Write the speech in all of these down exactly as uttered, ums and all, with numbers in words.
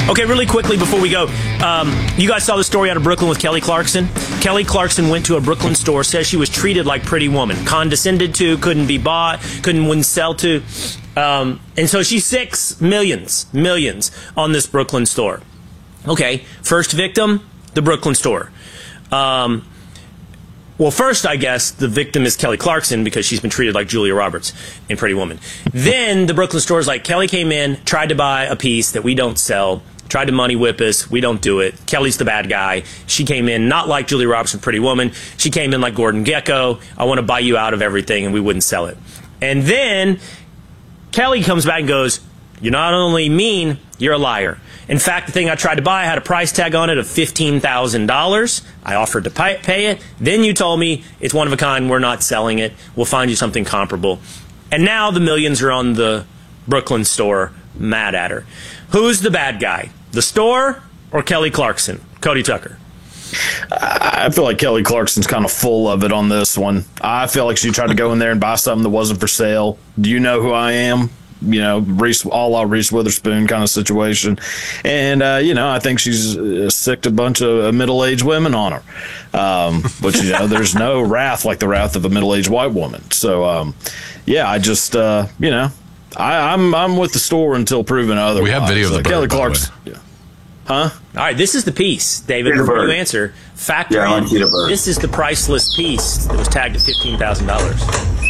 Okay, really quickly before we go, um, you guys saw the story out of Brooklyn with Kelly Clarkson. Kelly Clarkson went to a Brooklyn store, says she was treated like Pretty Woman, condescended to, couldn't be bought, couldn't wouldn't sell to, um, and so she six millions, millions on this Brooklyn store. Okay, first victim, the Brooklyn store. Um, Well, first, I guess, the victim is Kelly Clarkson because she's been treated like Julia Roberts in Pretty Woman. Then the Brooklyn store is like, Kelly came in, tried to buy a piece that we don't sell, tried to money whip us, we don't do it. Kelly's the bad guy. She came in not like Julia Roberts in Pretty Woman. She came in like Gordon Gekko. I want to buy you out of everything, and we wouldn't sell it. And then Kelly comes back and goes, you're not only mean, you're a liar. In fact, the thing I tried to buy had a price tag on it of fifteen thousand dollars. I offered to pay, pay it. Then you told me it's one of a kind. We're not selling it. We'll find you something comparable. And now the millions are on the Brooklyn store, mad at her. Who's the bad guy? The store or Kelly Clarkson? Cody Tucker. I feel like Kelly Clarkson's kind of full of it on this one. I feel like she tried to go in there and buy something that wasn't for sale. Do you know who I am? You know, Reese, all out Reese Witherspoon kind of situation. And, uh, you know, I think she's uh, sicked a bunch of uh, middle-aged women on her. Um, but, you know, there's no wrath like the wrath of a middle-aged white woman. So, um, yeah, I just, uh, you know, I, I'm I'm with the store until proven otherwise. We have video of the so bird, Kelly by the Clarkson. Yeah. Huh? All right, this is the piece, David, Peter before Bird. you answer. Factor Yeah, I in, want Peter Bird. this is the priceless piece that was tagged at fifteen thousand dollars.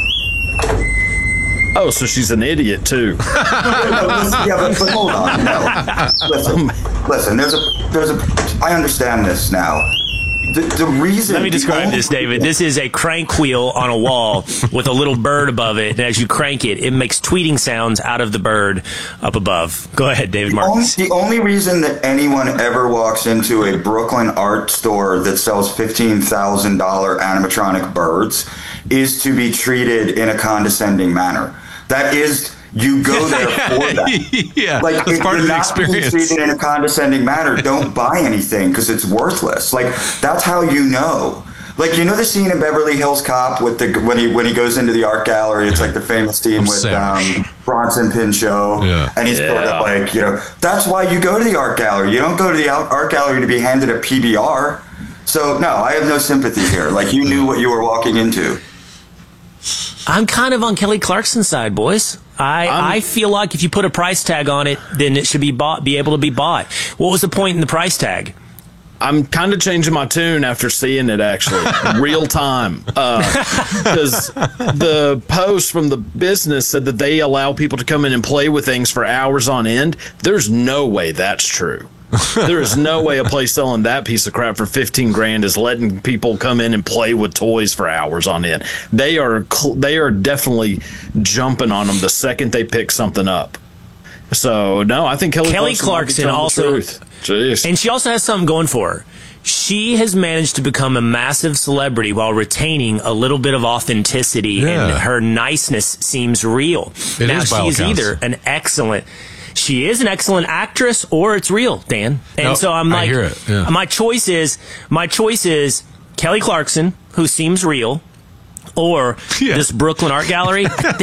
Oh, so she's an idiot, too. Yeah, but, but hold on. No. Listen, listen, there's a, there's a, I understand this now. The, the reason. Let me describe this, David. This is a crank wheel on a wall with a little bird above it, and as you crank it, it makes tweeting sounds out of the bird up above. Go ahead, David Marcus. The only reason that anyone ever walks into a Brooklyn art store that sells fifteen thousand dollars animatronic birds is to be treated in a condescending manner. That is, you go there for that. Yeah, like, that's if part you're of the not being experience. treated in a condescending manner, don't buy anything because it's worthless. Like, that's how you know. Like, you know the scene in Beverly Hills Cop with the when he when he goes into the art gallery. It's like the famous scene I'm with um, Bronson Pinchot, Yeah. and he's sort of like, you know, that's why you go to the art gallery. You don't go to the art gallery to be handed a P B R. So no, I have no sympathy here. Like, you knew what you were walking into. I'm kind of on Kelly Clarkson's side, boys. I, I feel like if you put a price tag on it, then it should be bought, be able to be bought. What was the point in the price tag? I'm kind of changing my tune after seeing it, actually, real time. Because uh, the post from the business said that they allow people to come in and play with things for hours on end. There's no way that's true. There is no way a place selling that piece of crap for fifteen grand is letting people come in and play with toys for hours on end. They are they are definitely jumping on them the second they pick something up. So no, I think Kelly, Kelly Clarkson, Clarkson also, Jeez. and she also has something going for her. She has managed to become a massive celebrity while retaining a little bit of authenticity, Yeah. and her niceness seems real. It now is by all she's accounts. either an excellent. She is an excellent actress, or it's real, Dan. And No, so I'm I like, hear it, yeah. my choice is, my choice is Kelly Clarkson, who seems real, or Yeah. this Brooklyn Art Gallery.